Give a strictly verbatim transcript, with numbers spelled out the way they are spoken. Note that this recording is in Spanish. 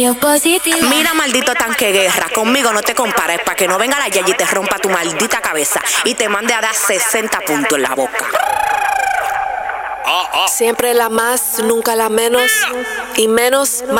Yo positiva. Mira, maldito tanque guerra, conmigo no te compares, para que no venga la Yayi y te rompa tu maldita cabeza y te mande a dar sesenta puntos en la boca. Siempre la más, nunca la menos, y menos